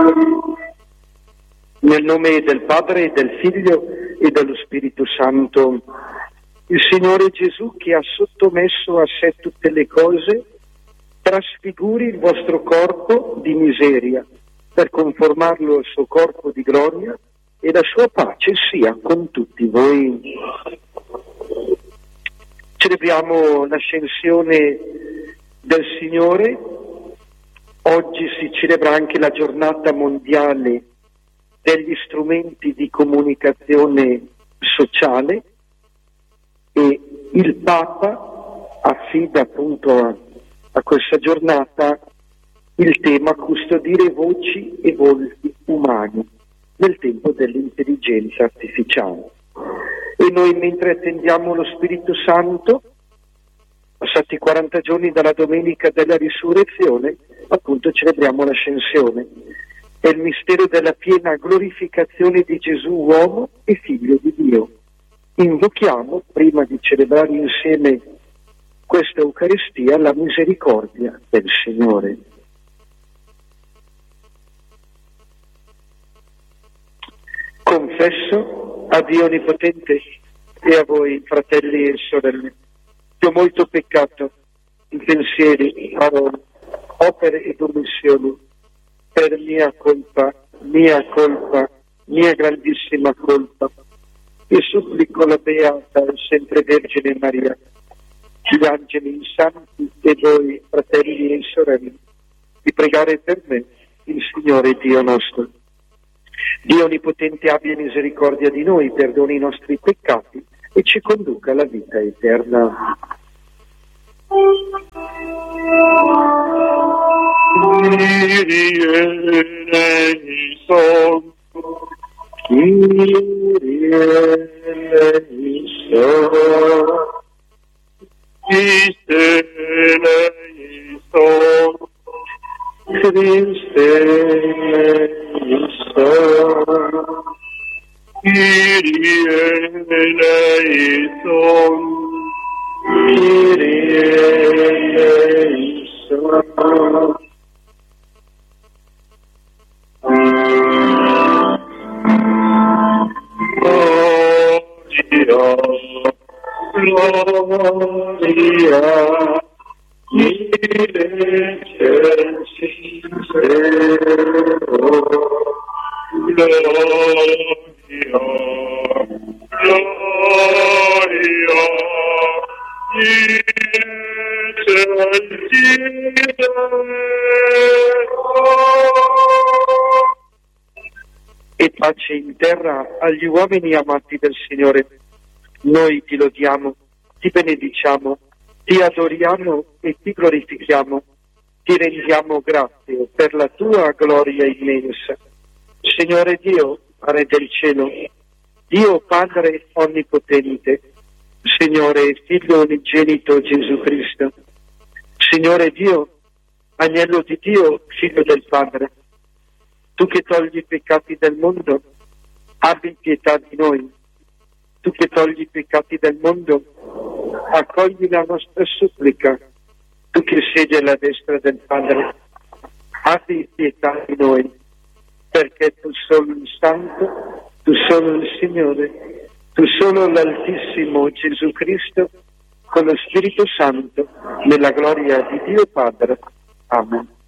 Nel nome del Padre, e del Figlio e dello Spirito Santo. Il Signore Gesù, che ha sottomesso a sé tutte le cose, trasfiguri il vostro corpo di miseria per conformarlo al suo corpo di gloria, e la sua pace sia con tutti voi. Celebriamo l'ascensione del Signore. Oggi si celebra anche la giornata mondiale degli strumenti di comunicazione sociale, e il Papa affida appunto a questa giornata il tema custodire voci e volti umani nel tempo dell'intelligenza artificiale. E noi, mentre attendiamo lo Spirito Santo, passati 40 giorni dalla domenica della risurrezione, appunto celebriamo l'ascensione. È il mistero della piena glorificazione di Gesù, uomo e figlio di Dio. Invochiamo, prima di celebrare insieme questa Eucaristia, la misericordia del Signore. Confesso a Dio Onnipotente e a voi, fratelli e sorelle, che ho molto peccato in pensieri, parole, opere ed omissioni, per mia colpa, mia grandissima colpa, e supplico la Beata e sempre Vergine Maria, gli angeli santi e voi, fratelli e sorelle, di pregare per me, il Signore Dio nostro. Dio Onnipotente abbia misericordia di noi, perdoni i nostri peccati e ci conduca alla vita eterna. Kyrie eleison, Kyrie eleison, Christe eleison, Christe eleison, Kyrie eleison, Kyrie eleison. Gloria in excelsis Deo. Gloria in excelsis Deo. E pace in terra agli uomini amati del Signore. Noi ti lodiamo, ti benediciamo, ti adoriamo e ti glorifichiamo. Ti rendiamo grazie per la tua gloria immensa. Signore Dio, Re del cielo, Dio Padre Onnipotente, Signore Figlio Unigenito Gesù Cristo, Signore Dio, Agnello di Dio, Figlio del Padre, tu che togli i peccati del mondo, abbi pietà di noi. Tu che togli i peccati del mondo, accogli la nostra supplica. Tu che siedi alla destra del Padre, abbi pietà di noi, perché tu solo il Santo, tu solo il Signore, tu solo l'Altissimo Gesù Cristo, con lo Spirito Santo, nella gloria di Dio Padre. Amen.